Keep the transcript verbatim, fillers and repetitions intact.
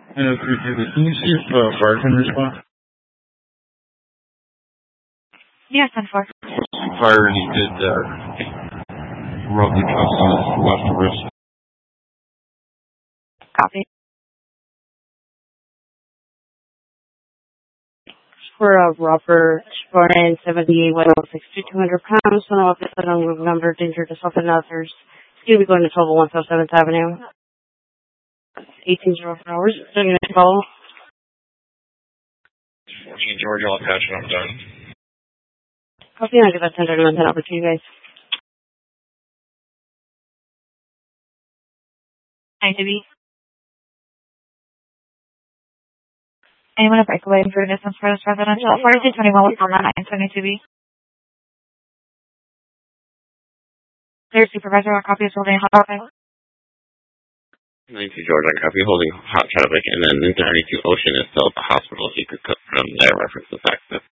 And if you, if you, can you see if uh, fire can respond? Yeah, ten four. Fire, and he did uh, rub the cuffs on his left wrist. Copy. For a Robert Sporting seventy-eight, one oh six, two hundred pounds, son of a unknown number, danger to self and others. He's going to be going to twelve oh one South seventh Avenue. eighteen oh four hours. So you're going to follow? fourteen Georgia, I'll attach it, I'm done. Copy, I'll give that ten thirty-one ten over to you guys. Hi, Debbie. Anyone a breakaway for distance for this residential? forty-two twenty-one with Palma nine twenty-two B. Their supervisor, what copy is holding hot topic? ninety-two George, I copy holding hot topic, and then ninety-two Ocean is still at the hospital. If you could cut from there, reference the fact that